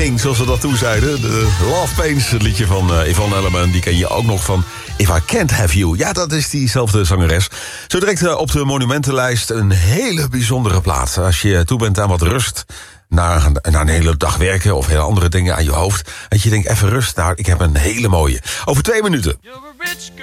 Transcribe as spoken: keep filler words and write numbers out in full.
Zoals we dat toen zeiden. De Love Pains, het liedje van uh, Yvonne Elliman. Die ken je ook nog van If I Can't Have You. Ja, dat is diezelfde zangeres. Zo direct uh, op de monumentenlijst een hele bijzondere plaats. Als je toe bent aan wat rust, na, na een hele dag werken of hele andere dingen aan je hoofd. Dat je denkt, even rust. Nou, ik heb een hele mooie. Over twee minuten.